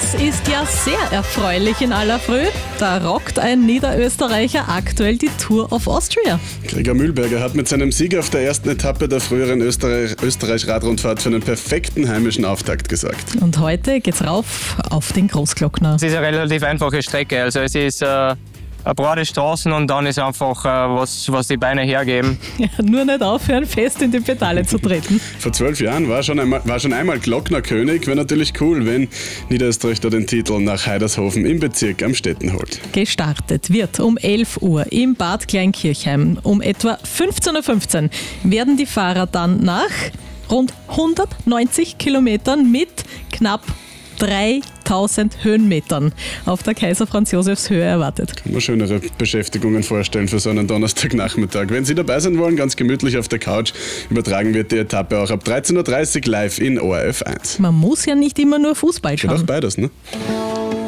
Das ist ja sehr erfreulich in aller Früh. Da rockt ein Niederösterreicher aktuell die Tour of Austria. Gregor Mühlberger hat mit seinem Sieg auf der ersten Etappe der früheren Österreich-Radrundfahrt für einen perfekten heimischen Auftakt gesorgt. Und heute geht's rauf auf den Großglockner. Es ist eine relativ einfache Strecke, also es ist eine breite Straßen und dann ist einfach was die Beine hergeben. Ja, nur nicht aufhören, fest in die Pedale zu treten. Vor 12 Jahren war schon einmal Glocknerkönig. Wäre natürlich cool, wenn Niederösterreich da den Titel nach Heidershofen im Bezirk Amstetten holt. Gestartet wird um 11 Uhr im Bad Kleinkirchheim. Um etwa 15.15 Uhr werden die Fahrer dann nach rund 190 Kilometern mit knapp 3000 Höhenmetern auf der Kaiser Franz Josefs Höhe erwartet. Kann man schönere Beschäftigungen vorstellen für so einen Donnerstagnachmittag. Wenn Sie dabei sein wollen, ganz gemütlich auf der Couch, übertragen wird die Etappe auch ab 13.30 Uhr live in ORF 1. Man muss ja nicht immer nur Fußball Geht schauen. auch beides, ne?